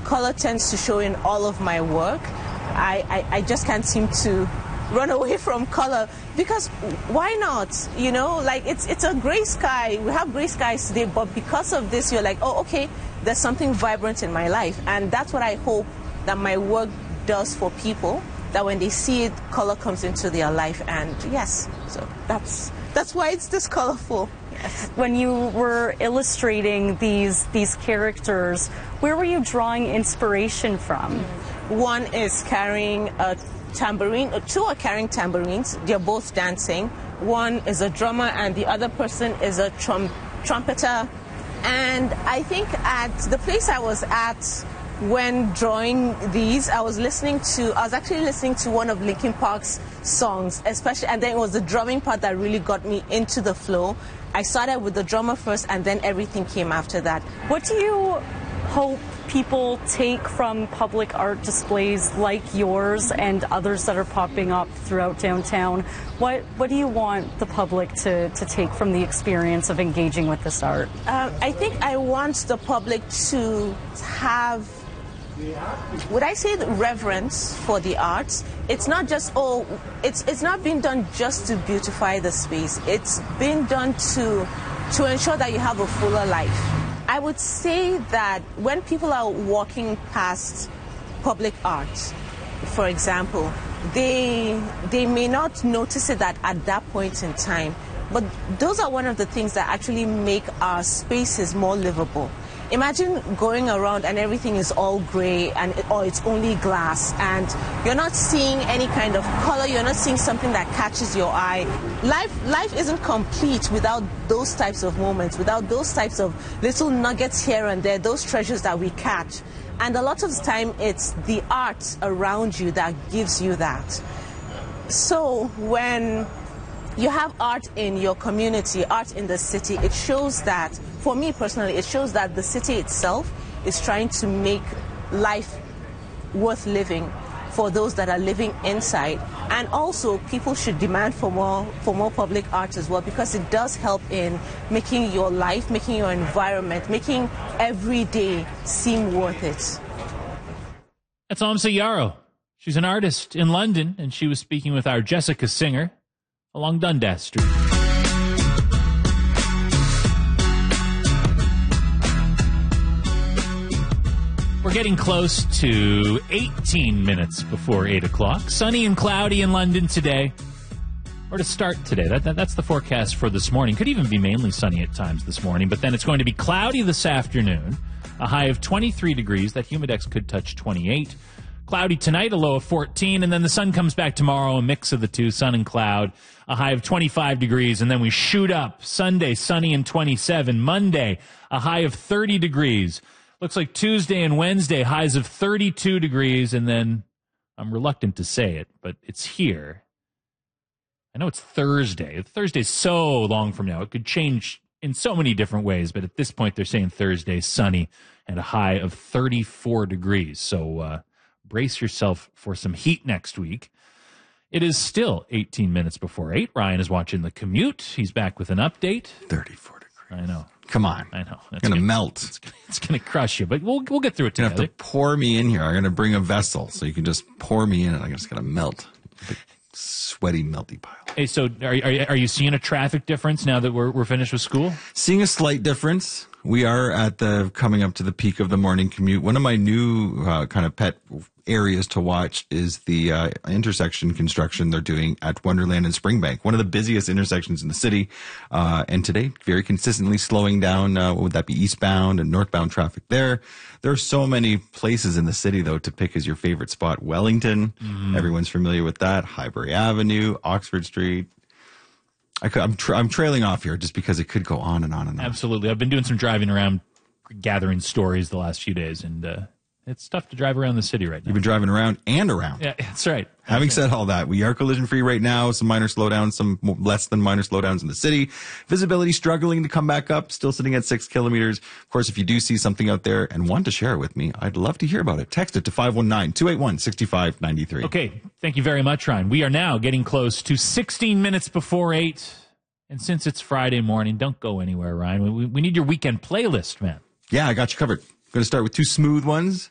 color tends to show in all of my work. I just can't seem to run away from color, because why not? You know, like it's a gray sky. We have gray skies today, but because of this, you're like, oh, okay, there's something vibrant in my life. And that's what I hope that my work does for people, that when they see it, color comes into their life. And yes, so that's why it's this colorful. Yes. When you were illustrating these characters, where were you drawing inspiration from? One is carrying a tambourine, two are carrying tambourines. They're both dancing. One is a drummer and the other person is a trumpeter. And I think at the place I was at when drawing these, I was actually listening to one of Linkin Park's songs, especially, and then it was the drumming part that really got me into the flow. I started with the drummer first, and then everything came after that. What do you hope people take from public art displays like yours and others that are popping up throughout downtown? What do you want the public to take from the experience of engaging with this art? I think I want the public to have, would I say, the reverence for the arts. It's not just, it's not being done just to beautify the space. It's being done to ensure that you have a fuller life. I would say that when people are walking past public art, for example, they may not notice it at that point in time, but those are one of the things that actually make our spaces more livable. Imagine going around and everything is all gray or it's only glass and you're not seeing any kind of color, you're not seeing something that catches your eye. Life isn't complete without those types of moments, without those types of little nuggets here and there, those treasures that we catch. And a lot of the time it's the art around you that gives you that. So when you have art in your community, art in the city, it shows that, for me personally, it shows that the city itself is trying to make life worth living for those that are living inside. And also, people should demand for more public art as well, because it does help in making your life, making your environment, making every day seem worth it. That's Amsa Yarrow. She's an artist in London, and she was speaking with our Jessica Singer along Dundas Street. We're getting close to 18 minutes before 8 o'clock. Sunny and cloudy in London today. Or to start today. That's the forecast for this morning. Could even be mainly sunny at times this morning, but then it's going to be cloudy this afternoon. A high of 23 degrees. That humidex could touch 28. Cloudy tonight, a low of 14, and then the sun comes back tomorrow, a mix of the two, sun and cloud, a high of 25 degrees, and then we shoot up. Sunday, sunny and 27. Monday, a high of 30 degrees. Looks like Tuesday and Wednesday, highs of 32 degrees, and then, I'm reluctant to say it, but it's here. I know it's Thursday. Thursday's so long from now. It could change in so many different ways, but at this point, they're saying Thursday, sunny, and a high of 34 degrees. So, brace yourself for some heat next week. It is still 18 minutes before 8. Ryan is watching The Commute. He's back with an update. 34 degrees. I know. Come on. I know. It's going to melt. It's going to crush you, but we'll get through it together. You have to pour me in here. I'm going to bring a vessel so you can just pour me in and I'm just going to melt. Big, sweaty, melty pile. Hey, so are you seeing a traffic difference now that we're finished with school? Seeing a slight difference. We are coming up to the peak of the morning commute. One of my new kind of pet areas to watch is the intersection construction they're doing at Wonderland and Springbank, one of the busiest intersections in the city. And today, very consistently slowing down, what would that be, eastbound and northbound traffic there. There are so many places in the city, though, to pick as your favorite spot. Wellington, everyone's familiar with that. Highbury Avenue, Oxford Street. I'm trailing off here just because it could go on and on and on. Absolutely. I've been doing some driving around, gathering stories the last few days, and it's tough to drive around the city right now. You've been driving around and around. Yeah, that's right. Having said all that, we are collision free right now. Some minor slowdowns, some less than minor slowdowns in the city. Visibility struggling to come back up, still sitting at 6 kilometers. Of course, if you do see something out there and want to share it with me, I'd love to hear about it. Text it to 519-281-6593. Okay, thank you very much, Ryan. We are now getting close to 16 minutes before 8. And since it's Friday morning, don't go anywhere, Ryan. We need your weekend playlist, man. Yeah, I got you covered. Going to start with two smooth ones.